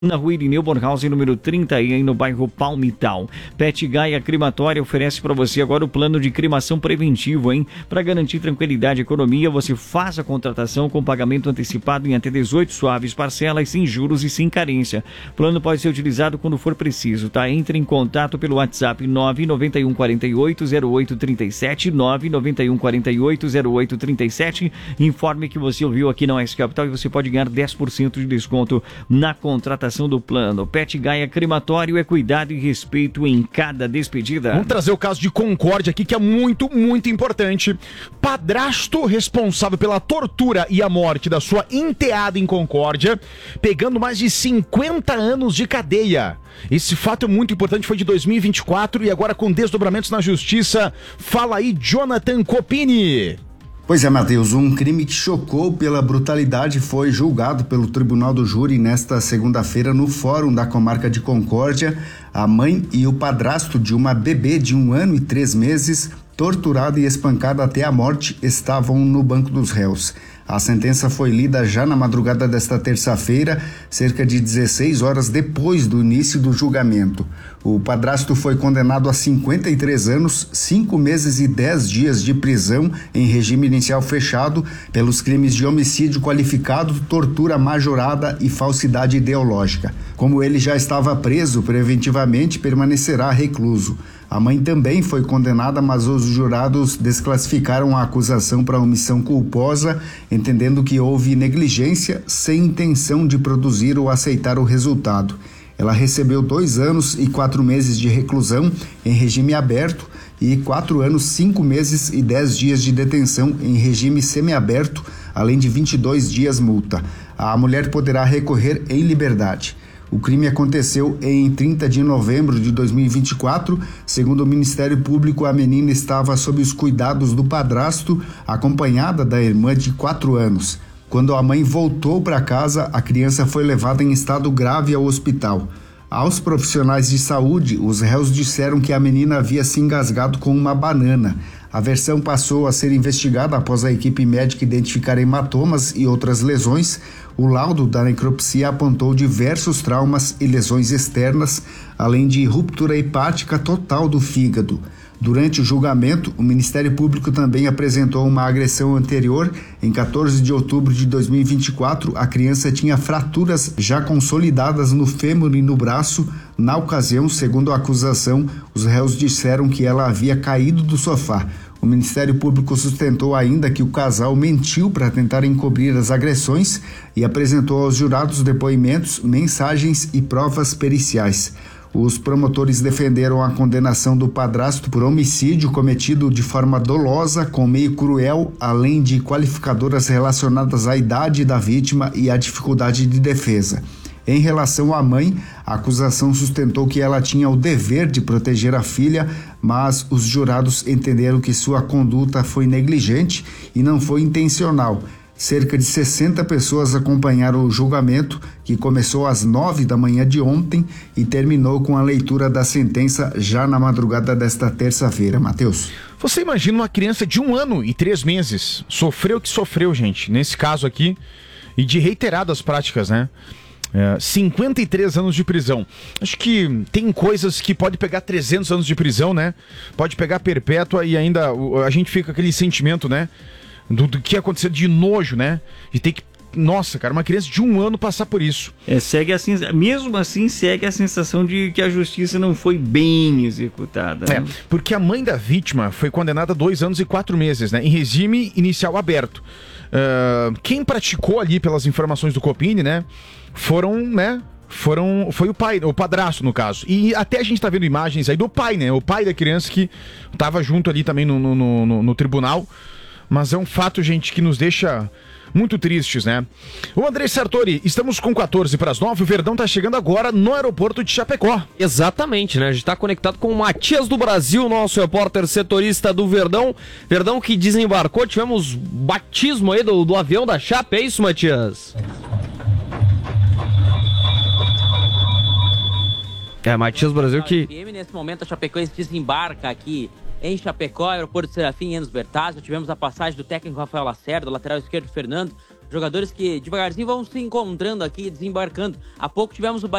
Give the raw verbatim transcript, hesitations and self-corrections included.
na rua Irineu Bornhausen, número trinta, aí no bairro Palmital. Pet Gaia Crematória oferece para você agora o plano de cremação preventivo, hein? Para garantir tranquilidade e economia, você faz a contratação com pagamento antecipado em até dezoito suaves parcelas, sem juros e sem carência. O plano pode ser utilizado quando for preciso, tá? Entre em contato pelo WhatsApp nove nove um quatro oito zero oito três sete, nove nove um quatro oito zero oito três sete. Informe que você ouviu aqui na Oeste Capital e você pode ganhar dez por cento de desconto na contratação do plano. Pet Gaia Crematório é cuidado e respeito em cada despedida. Vamos trazer o caso de Concórdia aqui, que é muito, muito importante. Padrasto responsável pela tortura e a morte da sua enteada em Concórdia, pegando mais de cinquenta anos de cadeia. Esse fato é muito importante, foi de dois mil e vinte e quatro e agora com desdobramentos na justiça. Fala aí, Jonathan Copini. Pois é, Matheus, um crime que chocou pela brutalidade foi julgado pelo Tribunal do Júri nesta segunda-feira no Fórum da Comarca de Concórdia. A mãe e o padrasto de uma bebê de um ano e três meses, torturada e espancada até a morte, estavam no banco dos réus. A sentença foi lida já na madrugada desta terça-feira, cerca de dezesseis horas depois do início do julgamento. O padrasto foi condenado a cinquenta e três anos, cinco meses e dez dias de prisão em regime inicial fechado pelos crimes de homicídio qualificado, tortura majorada e falsidade ideológica. Como ele já estava preso preventivamente, permanecerá recluso. A mãe também foi condenada, mas os jurados desclassificaram a acusação para omissão culposa, entendendo que houve negligência sem intenção de produzir ou aceitar o resultado. Ela recebeu dois anos e quatro meses de reclusão em regime aberto e quatro anos, cinco meses e dez dias de detenção em regime semiaberto, além de vinte e dois dias multa. A mulher poderá recorrer em liberdade. O crime aconteceu em trinta de novembro de dois mil e vinte e quatro. Segundo o Ministério Público, a menina estava sob os cuidados do padrasto, acompanhada da irmã de quatro anos. Quando a mãe voltou para casa, a criança foi levada em estado grave ao hospital. Aos profissionais de saúde, os réus disseram que a menina havia se engasgado com uma banana. A versão passou a ser investigada após a equipe médica identificar hematomas e outras lesões. O laudo da necropsia apontou diversos traumas e lesões externas, além de ruptura hepática total do fígado. Durante o julgamento, o Ministério Público também apresentou uma agressão anterior. Em quatorze de outubro de dois mil e vinte e quatro, a criança tinha fraturas já consolidadas no fêmur e no braço. Na ocasião, segundo a acusação, os réus disseram que ela havia caído do sofá. O Ministério Público sustentou ainda que o casal mentiu para tentar encobrir as agressões e apresentou aos jurados depoimentos, mensagens e provas periciais. Os promotores defenderam a condenação do padrasto por homicídio cometido de forma dolosa, com meio cruel, além de qualificadoras relacionadas à idade da vítima e à dificuldade de defesa. Em relação à mãe, a acusação sustentou que ela tinha o dever de proteger a filha, mas os jurados entenderam que sua conduta foi negligente e não foi intencional. Cerca de sessenta pessoas acompanharam o julgamento, que começou às nove da manhã de ontem e terminou com a leitura da sentença já na madrugada desta terça-feira. Matheus. Você imagina uma criança de um ano e três meses, sofreu o que sofreu, gente, nesse caso aqui, e de reiteradas práticas, né? É, cinquenta e três anos de prisão. Acho que tem coisas que pode pegar trezentos anos de prisão, né? Pode pegar perpétua e ainda a gente fica com aquele sentimento, né? Do, do que aconteceu de nojo, né? De ter que... Nossa, cara, uma criança de um ano passar por isso. É, segue assim, mesmo assim, segue a sensação de que a justiça não foi bem executada. É, né? Porque a mãe da vítima foi condenada a dois anos e quatro meses, né? Em regime inicial aberto. Uh, quem praticou ali, pelas informações do Copini, né? Foram, né? Foram, foi o pai, o padrasto no caso. E até a gente tá vendo imagens aí do pai, né? O pai da criança que tava junto ali também no, no, no, no tribunal. Mas é um fato, gente, que nos deixa muito tristes, né? O Andrei Sartori, estamos com quatorze para as nove, o Verdão tá chegando agora no aeroporto de Chapecó. Exatamente, né? A gente tá conectado com o Matias do Brasil, nosso repórter setorista do Verdão. Verdão que desembarcou, tivemos batismo aí do, do avião da Chape, é isso, Matias? É, Matias do Brasil que... Nesse momento a Chapecoense desembarca aqui em Chapecó, aeroporto Serafim Enos Bertazzo. Tivemos a passagem do técnico Rafael Lacerda, do lateral esquerdo Fernando, Jogadores que devagarzinho vão se encontrando aqui, desembarcando. Há pouco tivemos o